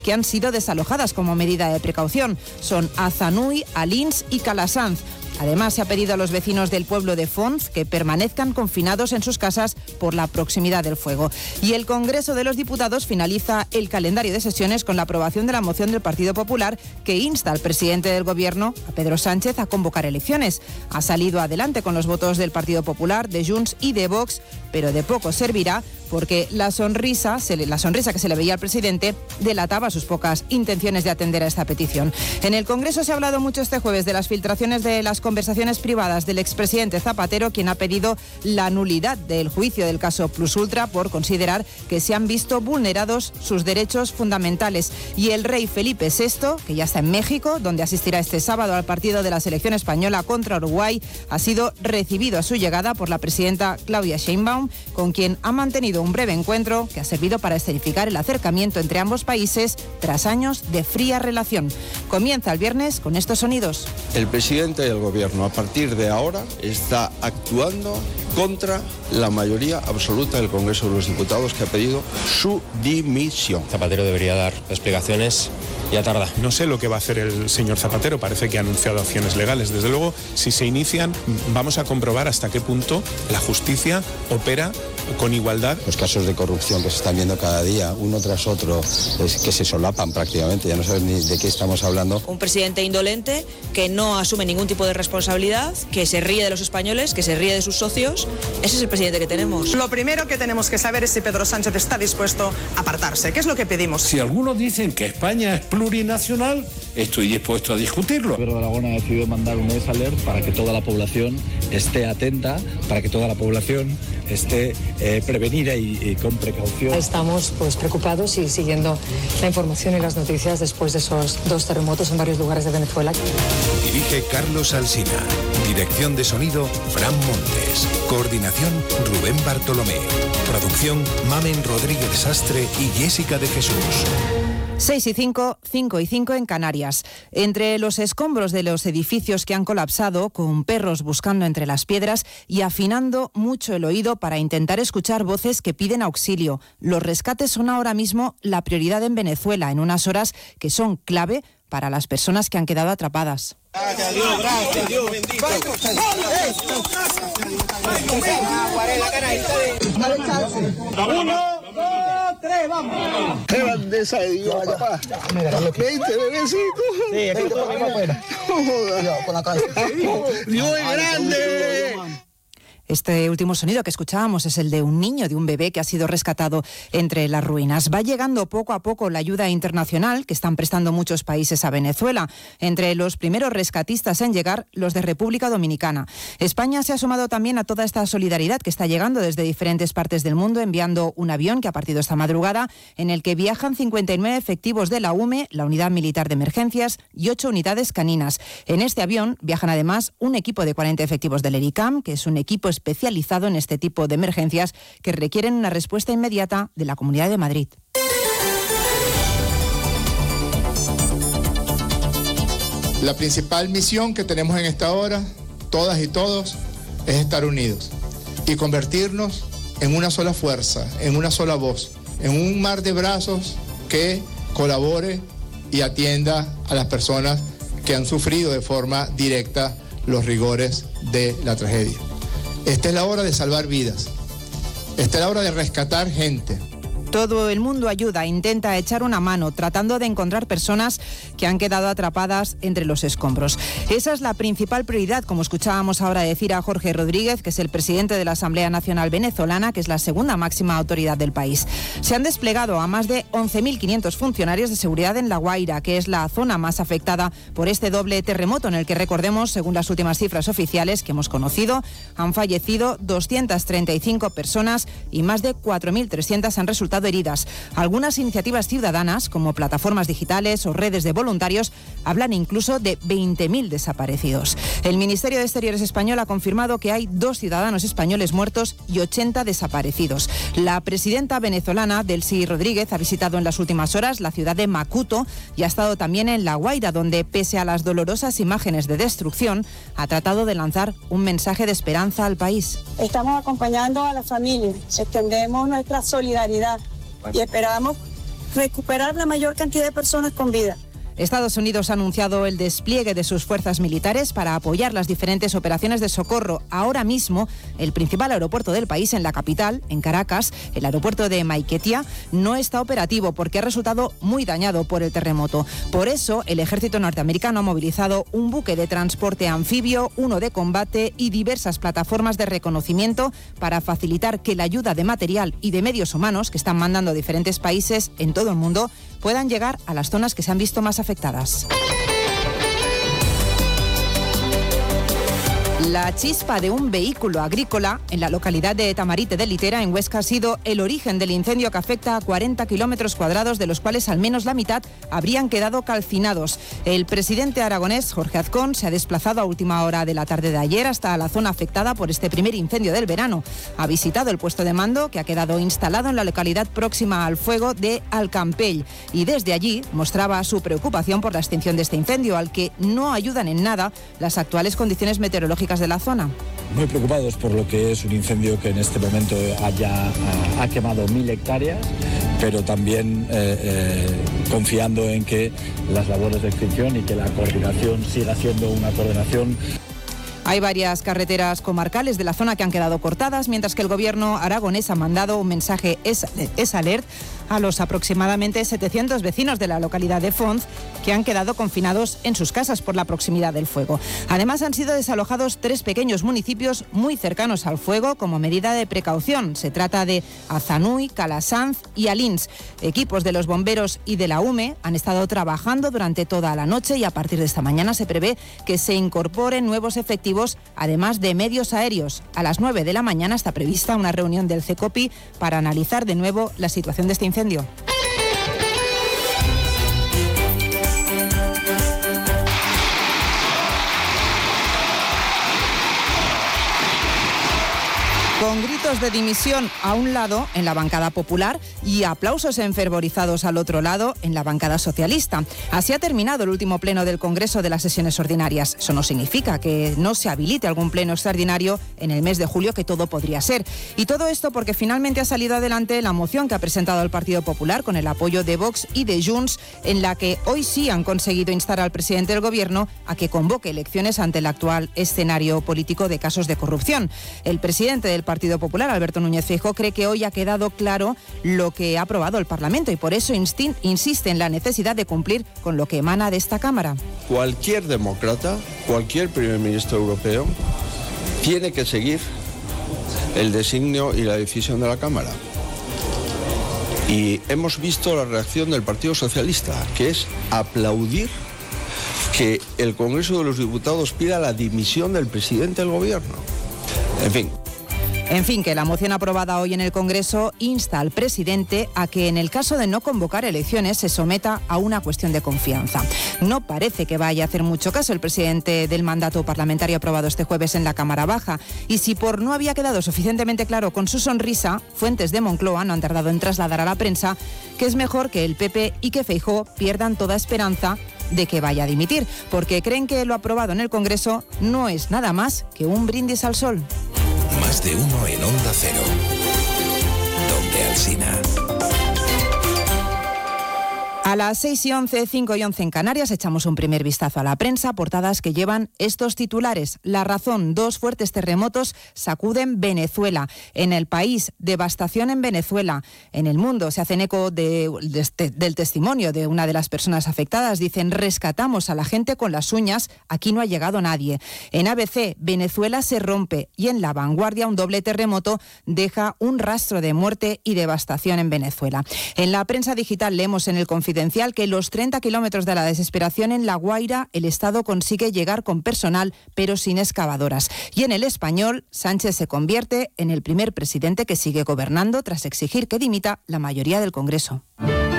que han sido desalojadas como medida de precaución. Son Azanui, Alins y Calasanz. Además, se ha pedido a los vecinos del pueblo de Fonz que permanezcan confinados en sus casas por la proximidad del fuego. Y el Congreso de los Diputados finaliza el calendario de sesiones con la aprobación de la moción del Partido Popular que insta al presidente del Gobierno, a Pedro Sánchez, a convocar elecciones. Ha salido adelante con los votos del Partido Popular, de Junts y de Vox, pero de poco servirá porque la sonrisa que se le veía al presidente delataba sus pocas intenciones de atender a esta petición. En el Congreso se ha hablado mucho este jueves de las filtraciones de las conversaciones privadas del expresidente Zapatero, quien ha pedido la nulidad del juicio del caso Plus Ultra por considerar que se han visto vulnerados sus derechos fundamentales. Y el rey Felipe VI, que ya está en México, donde asistirá este sábado al partido de la selección española contra Uruguay, ha sido recibido a su llegada por la presidenta Claudia Sheinbaum, con quien ha mantenido un breve encuentro que ha servido para escenificar el acercamiento entre ambos países tras años de fría relación. Comienza el viernes con estos sonidos. El presidente del gobierno a partir de ahora está actuando contra la mayoría absoluta del Congreso de los Diputados, que ha pedido su dimisión. Zapatero debería dar explicaciones. Ya tarda. No sé lo que va a hacer el señor Zapatero, parece que ha anunciado acciones legales. Desde luego, si se inician, vamos a comprobar hasta qué punto la justicia opera con igualdad. Los casos de corrupción que se están viendo cada día, uno tras otro, que se solapan prácticamente, ya no sabes ni de qué estamos hablando. Un presidente indolente que no asume ningún tipo de responsabilidad, que se ríe de los españoles, que se ríe de sus socios. Ese es el presidente que tenemos. Lo primero que tenemos que saber es si Pedro Sánchez está dispuesto a apartarse. ¿Qué es lo que pedimos? Si algunos dicen que España es plurinacional, estoy dispuesto a discutirlo. Pedro Aragón ha decidido mandar un alert para que toda la población esté atenta, para que toda la población esté prevenida y con precaución. Estamos preocupados y siguiendo la información y las noticias después de esos 2 terremotos en varios lugares de Venezuela. Dirige Carlos Alsina. Dirección de sonido, Fran Montes. Coordinación, Rubén Bartolomé. Producción, Mamen Rodríguez Sastre y Jessica de Jesús. 6 y 5, 5 y 5 en Canarias. Entre los escombros de los edificios que han colapsado, con perros buscando entre las piedras y afinando mucho el oído para intentar escuchar voces que piden auxilio. Los rescates son ahora mismo la prioridad en Venezuela, en unas horas que son clave para las personas que han quedado atrapadas. Gracias Dios bendito. Uno, dos, tres, vamos. ¡Qué grandeza de Dios, papá! ¡Vente, bebecito! Sí, aquí te ponemos afuera. Con la cabeza. ¡Dios es grande! Este último sonido que escuchábamos es el de un niño, de un bebé que ha sido rescatado entre las ruinas. Va llegando poco a poco la ayuda internacional que están prestando muchos países a Venezuela. Entre los primeros rescatistas en llegar, los de República Dominicana. España se ha sumado también a toda esta solidaridad que está llegando desde diferentes partes del mundo, enviando un avión que ha partido esta madrugada, en el que viajan 59 efectivos de la UME, la Unidad Militar de Emergencias, y 8 unidades caninas. En este avión viajan además un equipo de 40 efectivos del ERICAM, que es un equipo especializado en este tipo de emergencias que requieren una respuesta inmediata de la Comunidad de Madrid. La principal misión que tenemos en esta hora, todas y todos, es estar unidos y convertirnos en una sola fuerza, en una sola voz, en un mar de brazos que colabore y atienda a las personas que han sufrido de forma directa los rigores de la tragedia. Esta es la hora de salvar vidas. Esta es la hora de rescatar gente. Todo el mundo ayuda, intenta echar una mano, tratando de encontrar personas que han quedado atrapadas entre los escombros. Esa es la principal prioridad, como escuchábamos ahora decir a Jorge Rodríguez, que es el presidente de la Asamblea Nacional Venezolana, que es la segunda máxima autoridad del país. Se han desplegado a más de 11.500 funcionarios de seguridad en La Guaira, que es la zona más afectada por este doble terremoto, en el que, recordemos, según las últimas cifras oficiales que hemos conocido, han fallecido 235 personas y más de 4.300 han resultado heridas. Algunas iniciativas ciudadanas, como plataformas digitales o redes de voluntarios, hablan incluso de 20.000 desaparecidos. El Ministerio de Exteriores español ha confirmado que hay 2 ciudadanos españoles muertos y 80 desaparecidos. La presidenta venezolana, Delcy Rodríguez, ha visitado en las últimas horas la ciudad de Macuto y ha estado también en La Guaira, donde, pese a las dolorosas imágenes de destrucción, ha tratado de lanzar un mensaje de esperanza al país. Estamos acompañando a la familia, extendemos nuestra solidaridad y esperamos recuperar la mayor cantidad de personas con vida. Estados Unidos ha anunciado el despliegue de sus fuerzas militares para apoyar las diferentes operaciones de socorro. Ahora mismo, el principal aeropuerto del país, en la capital, en Caracas, el aeropuerto de Maiquetía, no está operativo porque ha resultado muy dañado por el terremoto. Por eso, el ejército norteamericano ha movilizado un buque de transporte anfibio, uno de combate y diversas plataformas de reconocimiento para facilitar que la ayuda de material y de medios humanos que están mandando diferentes países en todo el mundo puedan llegar a las zonas que se han visto más afectadas. La chispa de un vehículo agrícola en la localidad de Tamarite de Litera, en Huesca, ha sido el origen del incendio que afecta a 40 kilómetros cuadrados, de los cuales al menos la mitad habrían quedado calcinados. El presidente aragonés, Jorge Azcón, se ha desplazado a última hora de la tarde de ayer hasta la zona afectada por este primer incendio del verano. Ha visitado el puesto de mando que ha quedado instalado en la localidad próxima al fuego de Alcampell y desde allí mostraba su preocupación por la extinción de este incendio, al que no ayudan en nada las actuales condiciones meteorológicas de la zona. Muy preocupados por lo que es un incendio que en este momento ha quemado 1000 hectáreas, pero también confiando en que las labores de extinción y que la coordinación siga siendo una coordinación. Hay varias carreteras comarcales de la zona que han quedado cortadas, mientras que el gobierno aragonés ha mandado un mensaje SOS a los aproximadamente 700 vecinos de la localidad de Fonz que han quedado confinados en sus casas por la proximidad del fuego. Además, han sido desalojados 3 pequeños municipios muy cercanos al fuego como medida de precaución. Se trata de Azanuy, Calasanz y Alins. Equipos de los bomberos y de la UME han estado trabajando durante toda la noche y a partir de esta mañana se prevé que se incorporen nuevos efectivos, además de medios aéreos. A las 9 de la mañana está prevista una reunión del CECOPI para analizar de nuevo la situación de este incendio. Con gritos de dimisión a un lado en la bancada popular y aplausos enfervorizados al otro lado en la bancada socialista. Así ha terminado el último pleno del Congreso de las sesiones ordinarias. Eso no significa que no se habilite algún pleno extraordinario en el mes de julio, que todo podría ser. Y todo esto porque finalmente ha salido adelante la moción que ha presentado el Partido Popular con el apoyo de Vox y de Junts, en la que hoy sí han conseguido instar al presidente del Gobierno a que convoque elecciones ante el actual escenario político de casos de corrupción. El presidente del Partido Popular, Alberto Núñez Feijóo, cree que hoy ha quedado claro lo que ha aprobado el Parlamento y por eso insiste en la necesidad de cumplir con lo que emana de esta Cámara. Cualquier demócrata, cualquier primer ministro europeo tiene que seguir el designio y la decisión de la Cámara. Y hemos visto la reacción del Partido Socialista, que es aplaudir que el Congreso de los Diputados pida la dimisión del presidente del Gobierno. En fin, que la moción aprobada hoy en el Congreso insta al presidente a que en el caso de no convocar elecciones se someta a una cuestión de confianza. No parece que vaya a hacer mucho caso el presidente del mandato parlamentario aprobado este jueves en la Cámara Baja. Y si por no había quedado suficientemente claro con su sonrisa, fuentes de Moncloa no han tardado en trasladar a la prensa que es mejor que el PP y que Feijóo pierdan toda esperanza de que vaya a dimitir, porque creen que lo aprobado en el Congreso no es nada más que un brindis al sol. Más de uno en Onda Cero. Donde Alsina. A las 6:11, 5:11 en Canarias, echamos un primer vistazo a la prensa, portadas que llevan estos titulares. La Razón: 2 fuertes terremotos sacuden Venezuela. En El País: devastación en Venezuela. En El Mundo se hacen eco del testimonio de una de las personas afectadas. Dicen: rescatamos a la gente con las uñas, aquí no ha llegado nadie. En ABC: Venezuela se rompe. Y en La Vanguardia: un doble terremoto deja un rastro de muerte y devastación en Venezuela. En la prensa digital leemos en El Confidencial que los 30 kilómetros de la desesperación en La Guaira, el Estado consigue llegar con personal, pero sin excavadoras. Y en El Español, Sánchez se convierte en el primer presidente que sigue gobernando tras exigir que dimita la mayoría del Congreso.